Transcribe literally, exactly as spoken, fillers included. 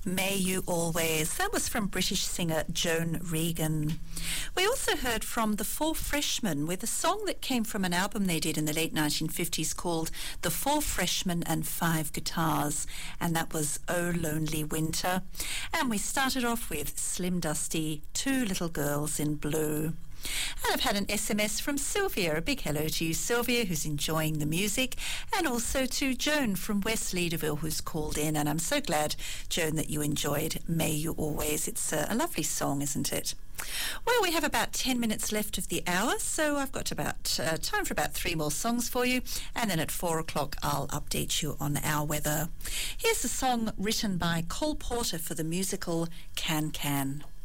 May You Always. That was from British singer Joan Regan. We also heard from The Four Freshmen with a song that came from an album they did in the late nineteen fifties called The Four Freshmen and Five Guitars, and that was Oh Lonely Winter. And we started off with Slim Dusty, Two Little Girls in Blue. And I've had an S M S from Sylvia. A big hello to you, Sylvia, who's enjoying the music, and also to Joan from West Leaderville, who's called in. And I'm so glad, Joan, that you enjoyed May You Always. It's a, a lovely song, isn't it? Well, we have about ten minutes left of the hour, so I've got about uh, time for about three more songs for you, and then at four o'clock I'll update you on our weather. Here's a song written by Cole Porter for the musical Can Can.